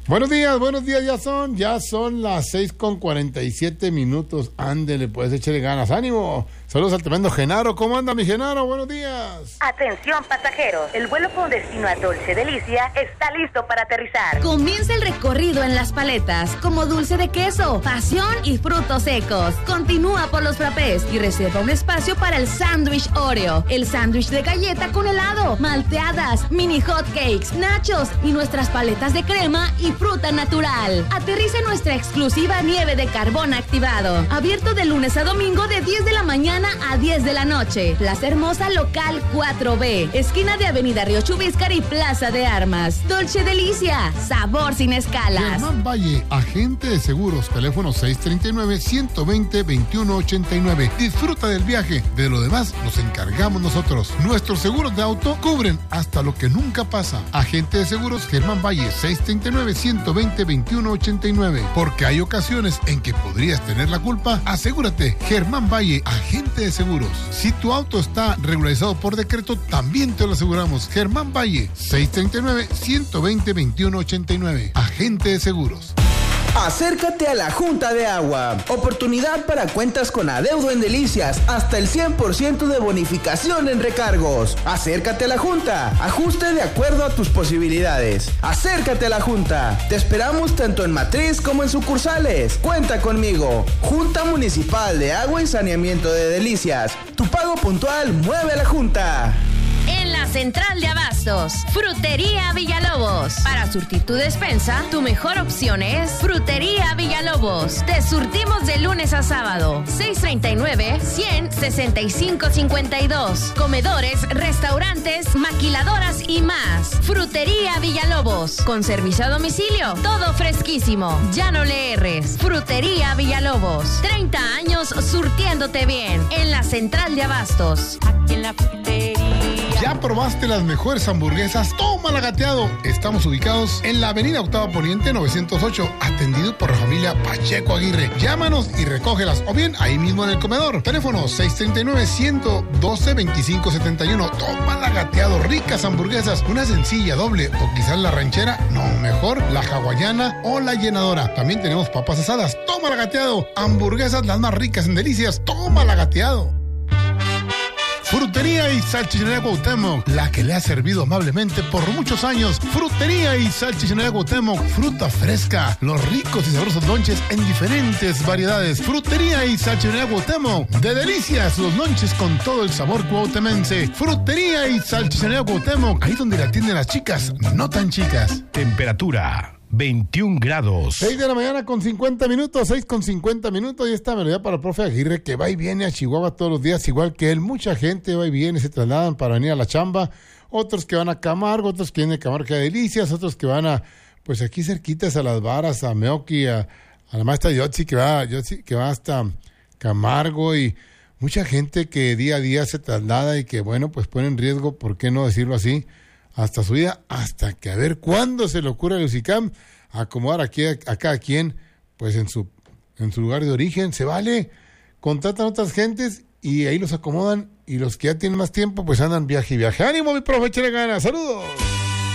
Buenos días, ya son las 6:47. Ándele, pues, échale ganas, ánimo. Saludos al tremendo Genaro. ¿Cómo anda mi Genaro? Buenos días. Atención pasajeros, el vuelo con destino a Dolce Delicia está listo para aterrizar. Comienza el recorrido en las paletas, como dulce de queso, pasión y frutos secos. Continúa por los frappés y reserva un espacio para el sándwich Oreo, el sándwich de galleta con helado, malteadas, mini hot cakes, nachos y nuestras paletas de crema y fruta natural. Aterriza en nuestra exclusiva nieve de carbón activado, abierto de lunes a domingo de 10 de la mañana a 10 de la noche. Plaza Hermosa Local 4B, esquina de Avenida Río Chubíscar y Plaza de Armas. Dolce Delicia, sabor sin escalas. Germán Valle, agente de seguros, teléfono 639-120-2189. Disfruta del viaje, de lo demás nos encargamos nosotros. Nuestros seguros de auto cubren hasta lo que nunca pasa. Agente de seguros Germán Valle, 639-120-2189. Porque hay ocasiones en que podrías tener la culpa. Asegúrate, Germán Valle, agente de seguros. Si tu auto está regularizado por decreto, también te lo aseguramos. Germán Valle, 639-120-2189. Agente de seguros. Acércate a la Junta de Agua. Oportunidad para cuentas con adeudo en Delicias. Hasta el 100% de bonificación en recargos. Acércate a la Junta. Ajuste de acuerdo a tus posibilidades. Acércate a la Junta. Te esperamos tanto en matriz como en sucursales. Cuenta conmigo. Junta Municipal de Agua y Saneamiento de Delicias. Tu pago puntual mueve a la Junta. En la central de abastos, Frutería Villalobos. Para surtir tu despensa, tu mejor opción es Frutería Villalobos. Te surtimos de lunes a sábado. 639-100-6552. Comedores, restaurantes, maquiladoras y más. Frutería Villalobos. Con servicio a domicilio. Todo fresquísimo. Ya no le erres. Frutería Villalobos. 30 años surtiéndote bien. En la central de abastos. Aquí en la frutería. ¿Ya probaste las mejores hamburguesas? ¡Tómala, gateado! Estamos ubicados en la avenida Octava Poniente 908, atendido por la familia Pacheco Aguirre. Llámanos y recógelas, o bien ahí mismo en el comedor. Teléfono 639-112-2571. ¡Tómala, gateado! Ricas hamburguesas, una sencilla, doble, o quizás la ranchera, no, mejor la hawaiana o la llenadora. También tenemos papas asadas. ¡Tómala, gateado! Hamburguesas las más ricas en Delicias. ¡Tómala, gateado! Frutería y Salchichonería Cuauhtémoc, la que le ha servido amablemente por muchos años. Frutería y Salchichonería Cuauhtémoc, fruta fresca, los ricos y sabrosos lonches en diferentes variedades. Frutería y Salchichonería Cuauhtémoc, de Delicias, los lonches con todo el sabor cuauhtemense. Frutería y Salchichonería Cuauhtémoc, ahí donde la atienden las chicas, no tan chicas. Temperatura 21 grados. 6 de la mañana con 50 minutos, 6:50. Y esta melodía para el profe Aguirre, que va y viene a Chihuahua todos los días, igual que él. Mucha gente va y viene, se trasladan para venir a la chamba. Otros que van a Camargo, otros que vienen de Camargo a Delicias, otros que van a, pues aquí cerquitas a Las Varas, a Meoqui, a la maestra Yotzi, que va hasta Camargo, y mucha gente que día a día se traslada y que, bueno, pues pone en riesgo, ¿por qué no decirlo así?, hasta su vida, hasta que a ver cuándo se le ocurre a Lucicam acomodar aquí a cada quien, pues en su lugar de origen. Se vale, contratan a otras gentes y ahí los acomodan, y los que ya tienen más tiempo, pues andan viaje y viaje. ¡Ánimo, mi profe! ¡Échale ganas! ¡Saludos!